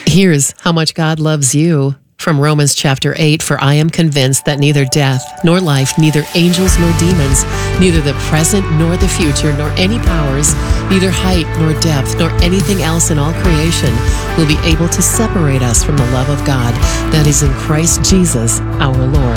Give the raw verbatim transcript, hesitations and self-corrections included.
Here's how much God loves you. From Romans chapter eight, for I am convinced that neither death, nor life, neither angels nor demons, neither the present nor the future, nor any powers, neither height nor depth, nor anything else in all creation will be able to separate us from the love of God that is in Christ Jesus our Lord.